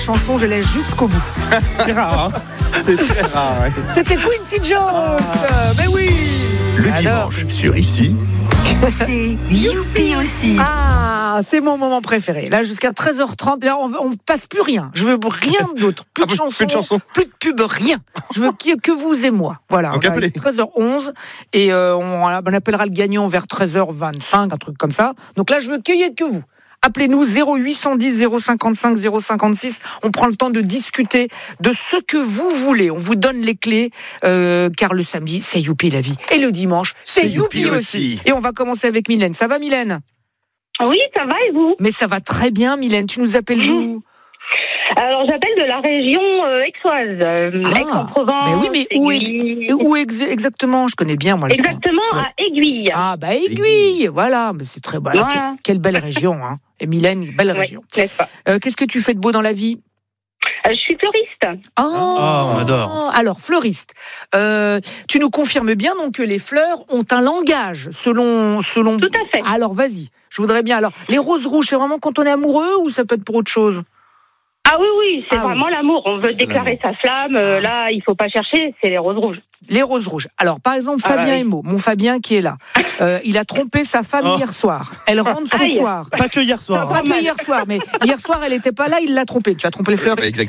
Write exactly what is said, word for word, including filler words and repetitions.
Chanson, je laisse jusqu'au bout. C'est rare, hein. C'est très rare. Ouais. C'était Quincy Jones. Ah. Mais oui. Le Alors. dimanche sur Ici. C'est Youpi aussi. Ah, c'est mon moment préféré. Là, jusqu'à treize heures trente, là, on ne passe plus rien. Je veux rien d'autre. Plus, Ah, de plus chansons, de chansons. plus de pub, rien. Je veux que, que vous et moi. Voilà. Donc, On va appelez. à treize heures onze et euh, on, on appellera le gagnant vers treize heures vingt-cinq, un truc comme ça. Donc là, je veux qu'il y ait que vous. Appelez-nous zéro huit cent dix zéro cinquante-cinq zéro cinquante-six. On prend le temps de discuter de ce que vous voulez. On vous donne les clés, euh, car le samedi, c'est Youpi la vie. Et le dimanche, c'est, C'est Youpi, Youpi aussi. aussi. Et on va commencer avec Mylène. Ça va, Mylène ? Oui, ça va et vous? Mais ça va très bien, Mylène. Tu nous appelles d'où ? Alors, j'appelle de la région euh, aixoise, euh, Ah, Aix-en-Provence. mais oui, mais où, est, Aiguille. où ex- exactement ? Je connais bien, moi. le coin. Exactement, Ouais. à Aiguille. Ah, bah Aiguille, voilà. Mais c'est très bon. Alors, Voilà. que- quelle belle région, hein. Et Mylène, belle Ouais, région. n'est-ce pas? Euh, qu'est-ce que tu fais de beau dans la vie ? Euh, je suis fleuriste. Oh, on adore. Alors, fleuriste, euh, tu nous confirmes bien donc que les fleurs ont un langage selon... selon... Tout à fait. Alors, vas-y, je voudrais bien. Alors, les roses rouges, c'est vraiment quand on est amoureux ou ça peut être pour autre chose ? Ah oui, oui, c'est Ah vraiment l'amour. On veut C'est déclarer sa flamme. euh, Là, il faut pas chercher, c'est les roses rouges. Les roses rouges. Alors, par exemple, Ah, Fabien bah oui. Emo, mon Fabien qui est là, euh, il a trompé sa femme Oh. hier soir. Elle rentre ce Aïe. soir. Pas que hier soir. Pas Pas que mal. hier soir, mais hier soir, elle n'était pas là, il l'a trompée. Tu as trompé les fleurs. Ouais, exactement.